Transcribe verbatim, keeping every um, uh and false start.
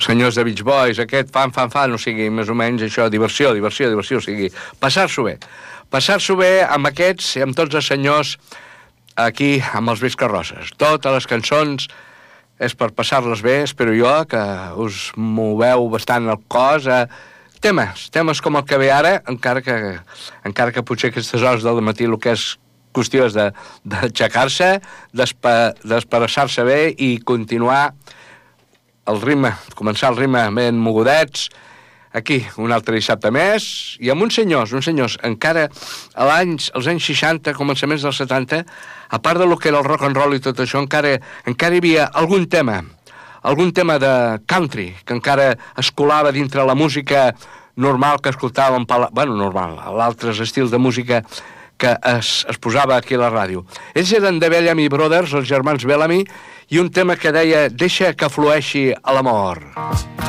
senyors de Beach Boys, aquest fan, fan, fan, o sigui, més o menys això, diversió, diversió, diversió, o sigui, passar-s'ho bé. Passar-s'ho bé amb aquests i amb tots els senyors aquí, amb els Viscarroses. Totes les cançons és per passar-les bé, espero jo, que us moveu bastant el cos a temes, temes com el que ve ara, encara que, encara que potser aquestes hores del matí el que és qüestió és d'aixecar-se, d'espereçar-se bé i continuar el ritme, començar el ritme ben mogudets, aquí, un altre dissabte més, i amb uns senyors, uns senyors, encara a l'anys, als anys seixanta, començaments dels setanta, a part de lo que era el rock and roll i tot això, encara, encara hi havia algun tema, algun tema de country, que encara es colava dintre la música normal que escoltàvem, bueno, normal, l'altres estils de música que es, es posava aquí a la ràdio. Ells eren de Bellamy Brothers, els germans Bellamy, i un tema que deia «Deixa que flueixi a l'amor».